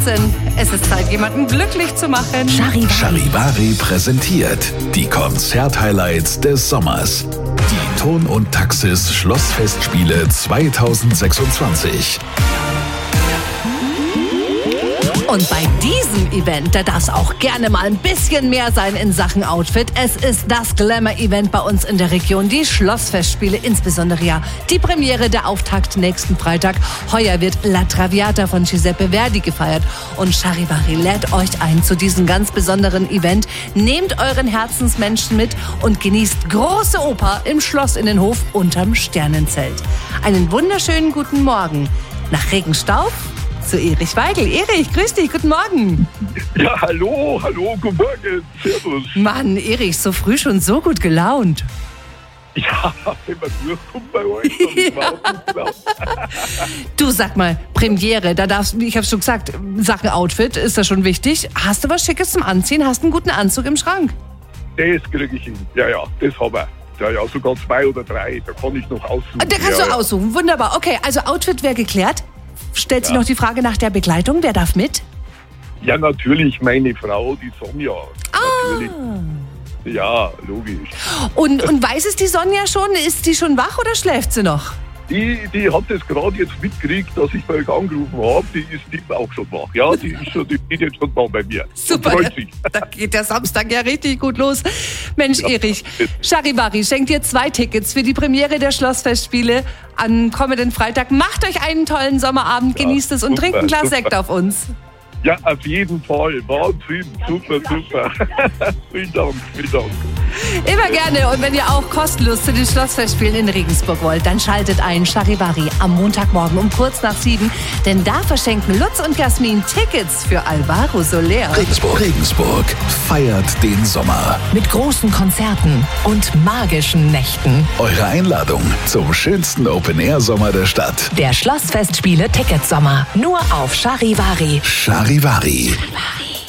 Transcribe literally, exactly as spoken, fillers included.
Es ist Zeit, jemanden glücklich zu machen. Charivari. Charivari präsentiert die Konzert-Highlights des Sommers. Die Ton und Taxis Schlossfestspiele zweitausendsechsundzwanzig. Und bei diesem Event, da darf es auch gerne mal ein bisschen mehr sein in Sachen Outfit. Es ist das Glamour-Event bei uns in der Region, die Schlossfestspiele, insbesondere ja die Premiere, der Auftakt nächsten Freitag. Heuer wird La Traviata von Giuseppe Verdi gefeiert und Charivari lädt euch ein zu diesem ganz besonderen Event. Nehmt euren Herzensmenschen mit und genießt große Oper im Schloss Innenhof unterm Sternenzelt. Einen wunderschönen guten Morgen nach Regenstauf zu Erich Weigel. Erich, grüß dich, guten Morgen. Ja, hallo, hallo, guten Morgen, servus. Mann, Erich, so früh schon so gut gelaunt. Ja, wenn man durchkommt bei euch, dann ist man auch gut gelaunt. Du, sag mal, Premiere, da darfst du, ich hab's schon gesagt, Sachen Outfit ist da schon wichtig. Hast du was Schickes zum Anziehen? Hast du einen guten Anzug im Schrank? Das kriege ich hin, ja, ja, das haben wir. Ja, ja, sogar zwei oder drei, da kann ich noch aussuchen. Da kannst ja, du ja. aussuchen, wunderbar. Okay, also Outfit wäre geklärt. Stellt sich Ja. noch die Frage nach der Begleitung, wer darf mit? Ja, natürlich meine Frau, die Sonja. Ah. Natürlich. Ja, logisch. Und, und weiß es die Sonja schon? Ist sie schon wach oder schläft sie noch? Die, die hat das gerade jetzt mitgekriegt, dass ich bei euch angerufen habe. Die ist die auch schon wach. Ja, die ist schon, die ist jetzt schon da bei mir. Super, Und freut sich. da geht der Samstag ja richtig gut los. Mensch, Erich, Charivari schenkt dir zwei Tickets für die Premiere der Schlossfestspiele am kommenden Freitag. Macht euch einen tollen Sommerabend, Ja, genießt es und super, trinkt ein Glas super. Sekt auf uns. Ja, auf jeden Fall. Wahnsinn. Super, super. Vielen Dank, vielen Dank. Immer gerne. Und wenn ihr auch kostenlos zu den Schlossfestspielen in Regensburg wollt, dann schaltet ein Charivari am Montagmorgen um kurz nach sieben. Denn da verschenken Lutz und Jasmin Tickets für Alvaro Soler. Regensburg. Regensburg feiert den Sommer. Mit großen Konzerten und magischen Nächten. Eure Einladung zum schönsten Open-Air-Sommer der Stadt. Der Schlossfestspiele Ticketsommer. Nur auf Charivari. Charivari. Charivari.